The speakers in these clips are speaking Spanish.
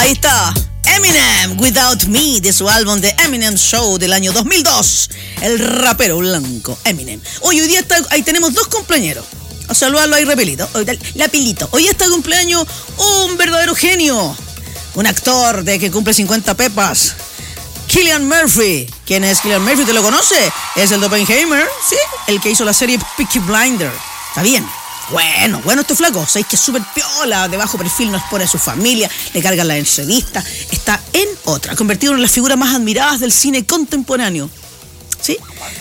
Ahí está. Eminem, Without Me, de su álbum The Eminem Show del año 2002. El rapero blanco, Eminem. Hoy día ahí tenemos dos compañeros. A saludarlo ahí rapelito. Lapilito. Hoy está de cumpleaños un verdadero genio. Un actor de que cumple 50 pepas. Cillian Murphy. ¿Quién es Cillian Murphy? ¿Te lo conoce? Es el de Oppenheimer, ¿sí? El que hizo la serie Peaky Blinders. Está bien. Bueno, este flaco. Sabéis que es súper piola, de bajo perfil, no expone a su familia, le cargan la entrevista. Está en otra, convertido en una de las figuras más admiradas del cine contemporáneo. ¿Sí?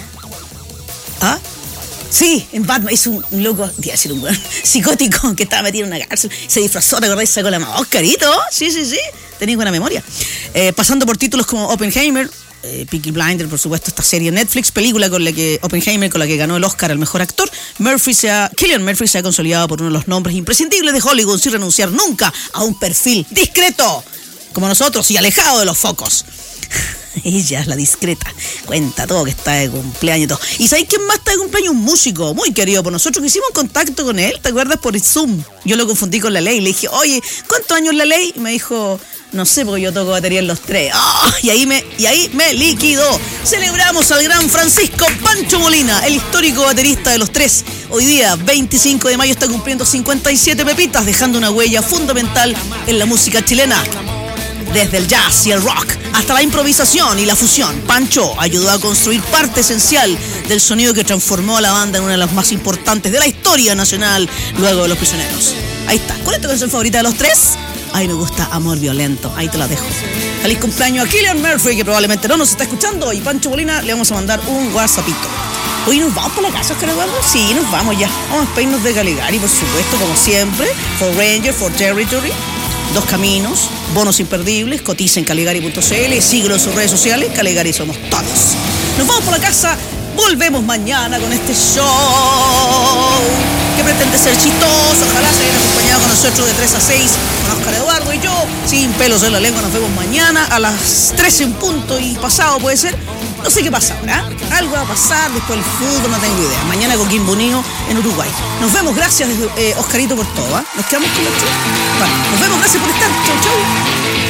¿Ah? Sí, en Batman es un loco, iba a decir un buen psicótico que estaba metido en una cárcel, se disfrazó, ¿te acordás? Sacó la mascarita. Sí. Tenéis buena memoria. Pasando por títulos como Oppenheimer, Peaky Blinders, por supuesto, esta serie Netflix, película con la que Oppenheimer, con la que ganó el Oscar al mejor actor. Cillian Murphy se ha consolidado por uno de los nombres imprescindibles de Hollywood sin renunciar nunca a un perfil discreto, como nosotros, y alejado de los focos. Ella es la discreta, cuenta todo que está de cumpleaños y todo. ¿Y sabéis quién más está de cumpleaños? Un músico muy querido por nosotros, que hicimos contacto con él, ¿te acuerdas? Por Zoom. Yo lo confundí con La Ley, le dije, oye, ¿cuántos años La Ley? Y me dijo, no sé, porque yo toco batería en los 3. ¡Oh! Y ahí me liquidó. Celebramos al gran Francisco Pancho Molina, el histórico baterista de los 3. Hoy día, 25 de mayo, está cumpliendo 57 pepitas, dejando una huella fundamental en la música chilena. Desde el jazz y el rock hasta la improvisación y la fusión, Pancho ayudó a construir parte esencial del sonido que transformó a la banda en una de las más importantes de la historia nacional luego de Los Prisioneros. Ahí está. ¿Cuál es tu canción favorita de los 3? Ay, me gusta Amor Violento. Ahí te la dejo. Feliz cumpleaños a Cillian Murphy, que probablemente no nos está escuchando, y Pancho Molina le vamos a mandar un WhatsAppito. Hoy nos vamos para la casa, Oscar Eduardo. Sí, nos vamos ya. Vamos a despedirnos de Caligari, por supuesto, como siempre. For Ranger, for Territory. Dos caminos, bonos imperdibles, cotiza en caligari.cl, síguelo en sus redes sociales, Caligari somos todos. Nos vamos por la casa, volvemos mañana con este show que pretende ser chistoso. Ojalá se hayan acompañado con nosotros de 3 a 6 con Oscar Eduardo y yo, sin pelos en la lengua. Nos vemos mañana a las 13 en punto y pasado, puede ser. No sé qué pasa ahora, algo va a pasar, después el fútbol, no tengo idea. Mañana Coquimbo Unido en Uruguay. Nos vemos, gracias Oscarito por todo, ¿eh? Nos quedamos con la chica. Vale, nos vemos, gracias por estar. Chau.